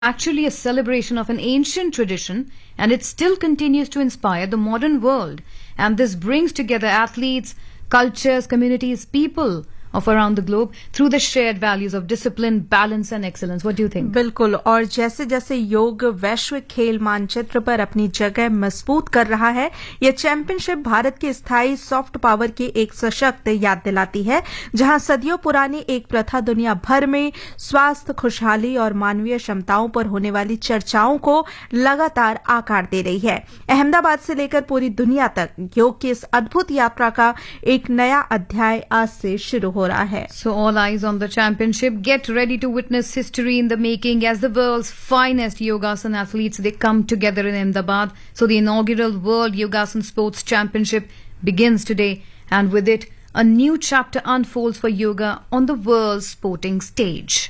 actually a celebration of an ancient tradition, and it still continues to inspire the modern world. And this brings together athletes, cultures, communities, people of around the globe through the shared values of discipline, balance and excellence. What do you think? बिल्कुल, और जैसे जैसे योग वैश्विक खेल मानचित्र पर अपनी जगह मजबूत कर रहा है, यह चैंपियनशिप भारत की स्थायी सॉफ्ट पावर की एक सशक्त याद दिलाती है, जहां सदियों पुरानी एक प्रथा दुनिया भर में स्वास्थ्य, खुशहाली और मानवीय क्षमताओं पर होने वाली चर्चाओं को लगातार आकार दे रही है। अहमदाबाद से लेकर पूरी दुनिया तक योग की इस अद्भुत यात्रा का एक नया अध्याय आज से शुरू हो रहा है। So all eyes on the championship. Get ready to witness history in the making as the world's finest yogasan athletes, they come together in Ahmedabad. So the inaugural World Yogasan Sports Championship begins today, and with it, a new chapter unfolds for yoga on the world's sporting stage.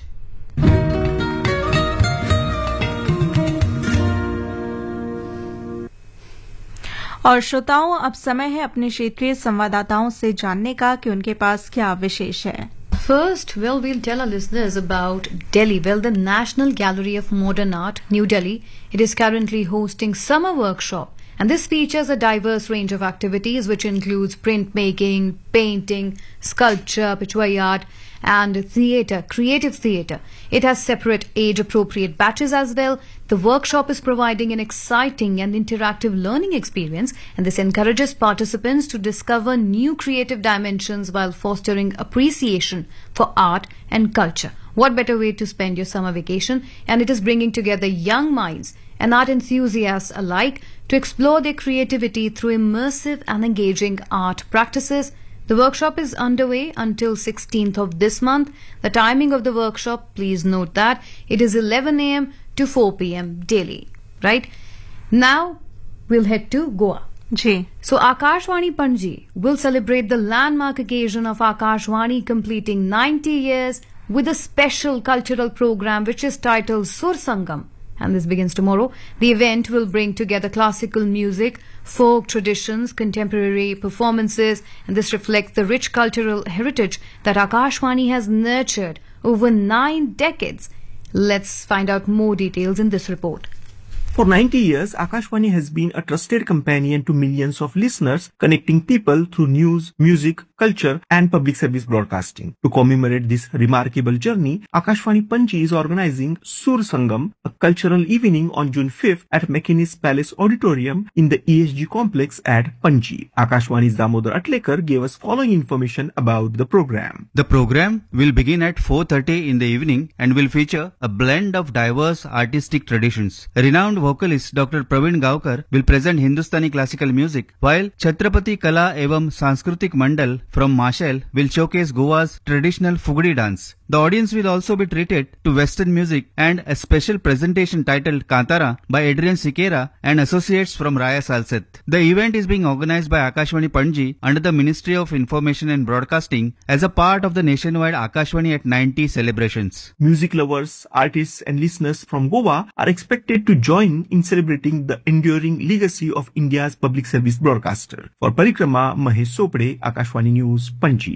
और श्रोताओं, अब समय है अपने क्षेत्रीय संवाददाताओं से जानने का कि उनके पास क्या विशेष है। First, we'll tell our listeners about Delhi. The National Gallery of Modern Art, New Delhi, it is currently hosting summer workshop. And this features a diverse range of activities which includes printmaking, painting, sculpture, pichwai art, and theatre, creative theatre. It has separate age-appropriate batches as well. The workshop is providing an exciting and interactive learning experience, and this encourages participants to discover new creative dimensions while fostering appreciation for art and culture. What better way to spend your summer vacation? And it is bringing together young minds and art enthusiasts alike to explore their creativity through immersive and engaging art practices. The workshop is underway until 16th of this month. The timing of the workshop, please note that it is 11 a.m. to 4 p.m. daily. Right? Now, we'll head to Goa. Ji, So Akashvani Panji will celebrate the landmark occasion of Akashvani completing 90 years with a special cultural program which is titled Sur Sangam. And this begins tomorrow. The event will bring together classical music, folk traditions, contemporary performances, and this reflects the rich cultural heritage that Akashvani has nurtured over 9 decades. Let's find out more details in this report. For 90 years, Akashvani has been a trusted companion to millions of listeners, connecting people through news, music, culture, and public service broadcasting. To commemorate this remarkable journey, Akashvani Panji is organizing Sur Sangam, a cultural evening on June 5th at McInnes Palace Auditorium in the ESG complex at Panji. Akashvani's Damodar Atlekar gave us following information about the program. The program will begin at 4:30 in the evening and will feature a blend of diverse artistic traditions. Renowned vocalist Dr. Praveen Gaokar will present Hindustani classical music, while Chhatrapati Kala Evam Sanskritik Mandal from Mashel will showcase Goa's traditional Fugdi dance. The audience will also be treated to Western music and a special presentation titled Kantara by Adrian Sikera and associates from Raya Salset. The event is being organized by Akashvani Panji under the Ministry of Information and Broadcasting as a part of the nationwide Akashvani at 90 celebrations. Music lovers, artists, and listeners from Goa are expected to join in celebrating the enduring legacy of India's public service broadcaster. For Parikrama, Mahesh Sopade, Akashvani News, Panji.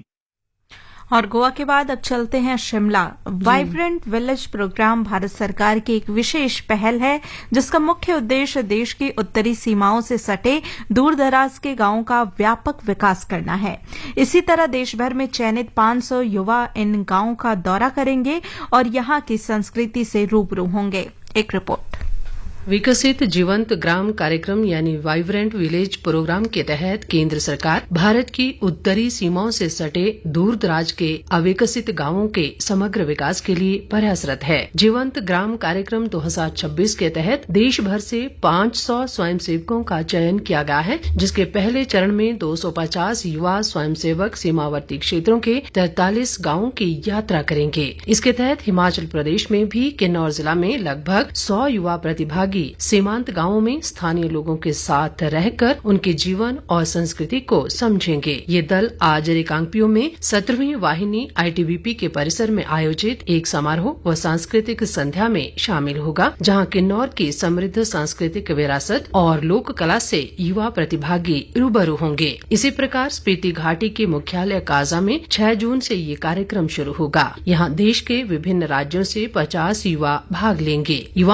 और गोवा के बाद अब चलते हैं Shimla. Vibrant village programme Bharat सरकार की एक विशेष पहल है, जिसका मुख्य उद्देश्य देश की उत्तरी सीमाओं से सटे दूर दराज के गांवों का व्यापक विकास करना है। इसी तरह देश भर में चयनित 500 युवा इन गांवों का दौरा करेंगे और यहां की संस्कृति से रूबरू होंगे। एक रिपोर्ट। विकसित जीवंत ग्राम कार्यक्रम यानी वाइब्रेंट विलेज प्रोग्राम के तहत केंद्र सरकार भारत की उत्तरी सीमाओं से सटे दूर दराज के अविकसित गांवों के समग्र विकास के लिए प्रयासरत है। जीवंत ग्राम कार्यक्रम 2026 के तहत देश भर से 500 स्वयंसेवकों का चयन किया गया है, जिसके पहले चरण में 250 युवा स्वयंसेवक सीमावर्ती क्षेत्रों के 43 गाँवों की यात्रा करेंगे। इसके तहत हिमाचल प्रदेश में भी किन्नौर जिला में लगभग 100 युवा प्रतिभागी प्रतिभागी सीमांत गांवों में स्थानीय लोगों के साथ रहकर उनके जीवन और संस्कृति को समझेंगे। ये दल आज रिकांगपिओ में 17वीं वाहिनी ITBP के परिसर में आयोजित एक समारोह व सांस्कृतिक संध्या में शामिल होगा, जहां किन्नौर की समृद्ध सांस्कृतिक विरासत और लोक कला से युवा प्रतिभागी रूबरू होंगे। इसी प्रकार स्पीति घाटी के मुख्यालय काजा में 6 जून से ये कार्यक्रम शुरू होगा। यहाँ देश के विभिन्न राज्यों से 50 युवा भाग लेंगे।